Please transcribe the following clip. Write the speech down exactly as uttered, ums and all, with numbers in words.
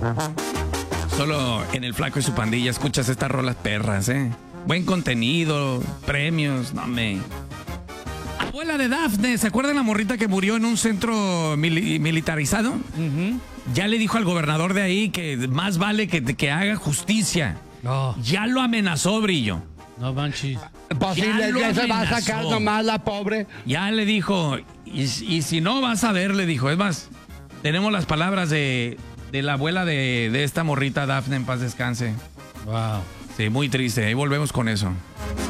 Solo en el Flaco y su pandilla escuchas estas rolas perras, ¿eh? Buen contenido, premios, no me... Abuela de Dafne, ¿se acuerdan la morrita que murió en un centro mili militarizado? Uh-huh. Ya le dijo al gobernador de ahí que más vale que, que haga justicia. No. Ya lo amenazó, Brillo. No manches. Posible, Ya ya, lo se va a amenazó. sacar nomás la pobre. Ya le dijo, y, y si no vas a ver, le dijo. Es más, tenemos las palabras de, de la abuela de, de esta morrita, Dafne, en paz descanse. Wow. Sí, muy triste. Ahí volvemos con eso.